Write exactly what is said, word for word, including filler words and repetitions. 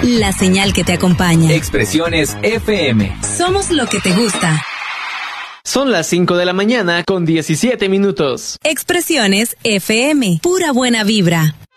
la señal que te acompaña. Expresiones F M. Somos lo que te gusta. Son las cinco de la mañana con diecisiete minutos. Expresiones F M. Pura buena vibra.